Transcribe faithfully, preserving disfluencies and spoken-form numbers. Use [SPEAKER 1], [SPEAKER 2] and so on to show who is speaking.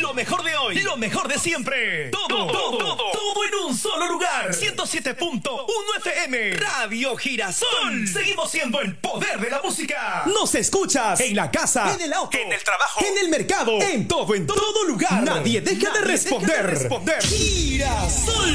[SPEAKER 1] Lo mejor de hoy, lo mejor de siempre. Todo, todo, todo, todo en un solo lugar. ciento siete punto uno F M. Radio Girasol. Seguimos siendo el poder de la música. Nos escuchas en la casa, en el auto, en el trabajo, en el mercado, en todo, en todo lugar. Nadie deja, Nadie de, responder. Deja de responder. Girasol.